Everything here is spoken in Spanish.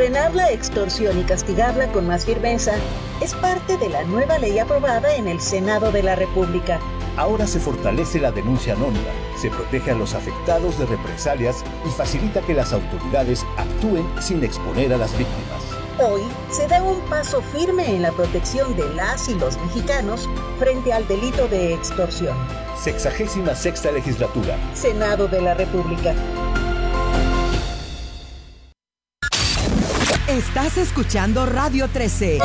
Frenar la extorsión y castigarla con más firmeza es parte de la nueva ley aprobada en el Senado de la República. Ahora se fortalece la denuncia anónima, se protege a los afectados de represalias y facilita que las autoridades actúen sin exponer a las víctimas. Hoy se da un paso firme en la protección de las y los mexicanos frente al delito de extorsión. 66ª Legislatura. Senado de la República. Estás escuchando Radio 13.